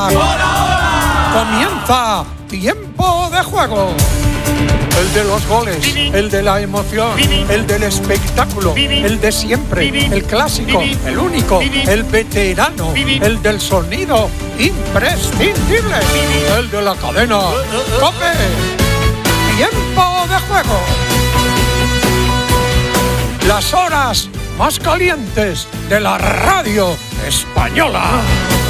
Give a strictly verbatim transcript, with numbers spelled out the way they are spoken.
¡Hola, hola! Comienza Tiempo de Juego. El de los goles, el de la emoción, el del espectáculo, el de siempre, el clásico, el único, el veterano, el del sonido imprescindible, el de la cadena COPE. Tiempo de Juego. Las horas más calientes de la radio española.